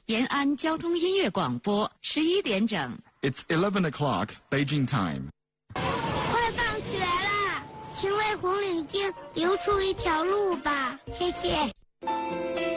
延安交通音乐广播11点整。 It's 11 o'clock Beijing time. 快放学了，请为红领巾留出一条路吧，谢谢。